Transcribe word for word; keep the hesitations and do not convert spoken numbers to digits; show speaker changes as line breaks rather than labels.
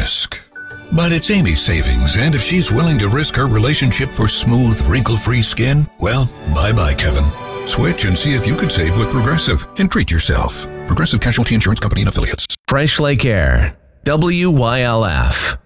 risk. But it's Amy's savings, and if she's willing to risk her relationship for smooth, wrinkle-free skin, well, bye-bye, Kevin. Switch and see if you could save with Progressive and treat yourself. Progressive Casualty Insurance Company and Affiliates.
Fresh Lake Air, W Y L F.